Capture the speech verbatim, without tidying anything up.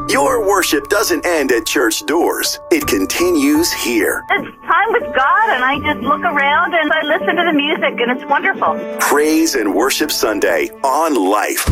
Your worship doesn't end at church doors. It continues here. It's time with God, and I just look around and I listen to the music, and it's wonderful. Praise and Worship Sunday on Life.